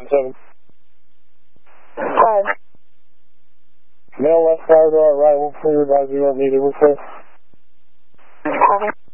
7. Hi. Male left fire door, right, we'll clear, advise you don't need it, we'll clear. Copy.